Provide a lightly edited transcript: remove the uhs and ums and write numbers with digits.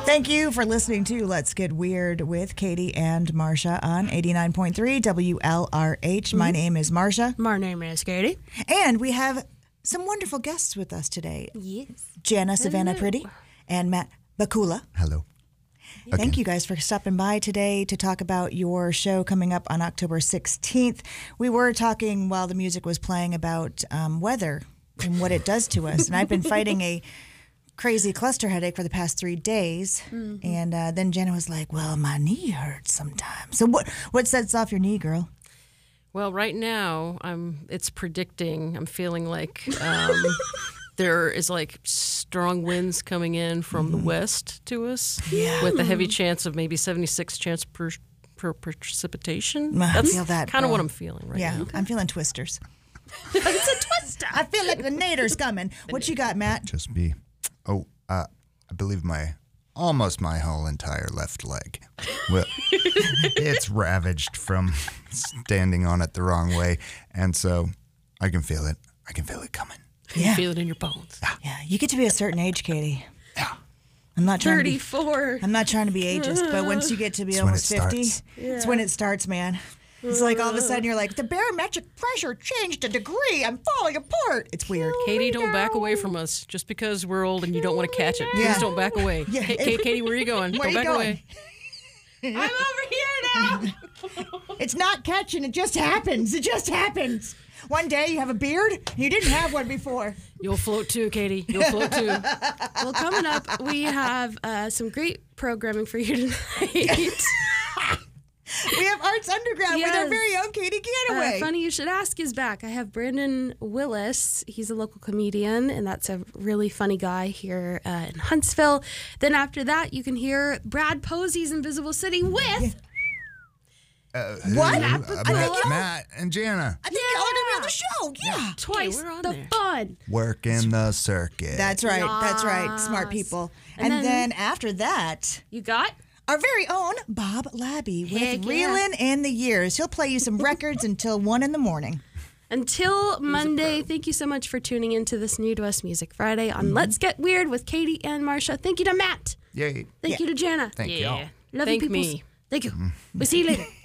Thank you for listening to Let's Get Weird with Katie and Marsha on 89.3 WLRH. My name is Marsha. My name is Katie. And we have some wonderful guests with us today. Yes. Jana Savannah Pretty and Matt Bakula. Hello. Thank you guys for stopping by today to talk about your show coming up on October 16th. We were talking while the music was playing about weather and what it does to us. And I've been fighting a crazy cluster headache for the past 3 days. And then Jenna was like, well, my knee hurts sometimes. So what sets off your knee, girl? Well, right now, it's predicting. I'm feeling like there is like strong winds coming in from the west to us with a heavy chance of maybe 76 chance per precipitation. I feel that. Kind of what I'm feeling right now. Yeah, I'm feeling twisters. It's a twister. I feel like the nader's coming. What you got, Matt? Just me. I believe almost my whole entire left leg. Well, it's ravaged from standing on it the wrong way, and so I can feel it. I can feel it coming. You feel it in your bones. Yeah, you get to be a certain age, Katie. Yeah. I'm not trying 34. I'm not trying to be ageist, but once you get to be almost 50, it's when it starts, man. It's like all of a sudden you're like, the barometric pressure changed a degree. I'm falling apart. It's weird. Katie, don't back away from us just because we're old and you don't want to catch it. Please don't back away. Yeah. Katie, where are you going? Where don't back you away. going? I'm over here now. It's not catching. It just happens. It just happens. One day you have a beard. You didn't have one before. You'll float too, Katie. You'll float too. Well, coming up, we have some great programming for you tonight. We have Arts Underground with our very own Katie Ganaway. Funny You Should Ask is back. I have Brandon Willis. He's a local comedian, and that's a really funny guy here in Huntsville. Then after that, you can hear Brad Posey's Invisible City with... What? Matt and Jana. I think y'all are going to be on the show. Yeah. Twice we're on the there. fun. Working the circuit. That's right. That's right. Smart people. And then after that... You got... Our very own Bob Labby Heck with yeah. Reelin' in the Years. He'll play you some records until 1 a.m. Until Monday, thank you so much for tuning into this New to Us Music Friday on Let's Get Weird with Katie and Marsha. Thank you to Matt. Yay. Thank you to Jana. Thank y'all. Love Thank you, peoples. me. Thank you. We'll see you later.